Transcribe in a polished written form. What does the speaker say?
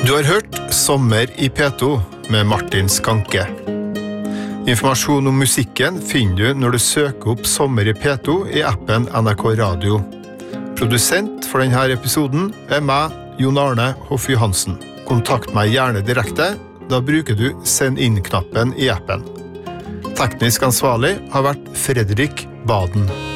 Du har hørt Sommer i P2 med Martin Skanke. Informasjon om musikken finner du når du søker opp Sommer i P2 i appen NRK Radio. Produsent for denne episoden meg, Jon Arne Hoff Johansen. Kontakt meg gjerne direkte, da bruker du send inn-knappen i appen. Teknisk ansvarlig har vært Fredrik Baden.